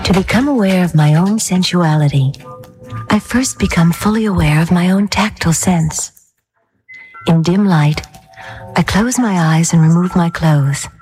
To become aware of my own sensuality, I first become fully aware of my own tactile sense. In dim light, I close my eyes and remove my clothes,